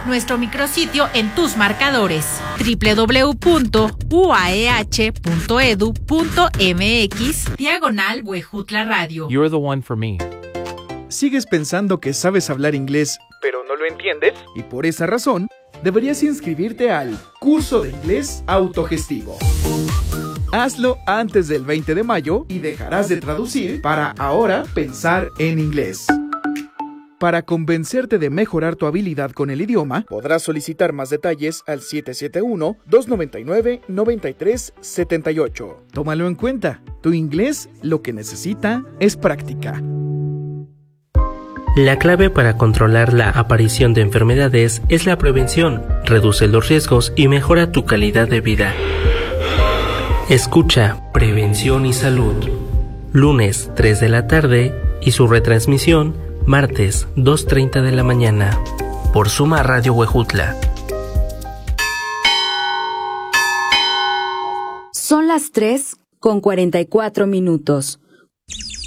nuestro micrositio en tus marcadores www.uaeh.edu.mx/Huejutla Radio. You're the one for me. ¿Sigues pensando que sabes hablar inglés, pero no lo entiendes? Y por esa razón, deberías inscribirte al curso de inglés autogestivo. Hazlo antes del 20 de mayo y dejarás de traducir para ahora pensar en inglés. Para convencerte de mejorar tu habilidad con el idioma, podrás solicitar más detalles al 771-299-9378. Tómalo en cuenta. Tu inglés lo que necesita es práctica. La clave para controlar la aparición de enfermedades es la prevención. Reduce los riesgos y mejora tu calidad de vida. Escucha Prevención y Salud. Lunes 3 de la tarde y su retransmisión martes 2:30 de la mañana. Por Suma Radio Huejutla. Son las 3:44.